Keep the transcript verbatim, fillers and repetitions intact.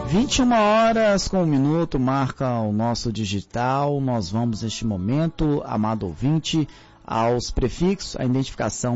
vinte e uma horas com um minuto marca o nosso digital. Nós vamos neste momento, amado ouvinte, aos prefixos, a identificação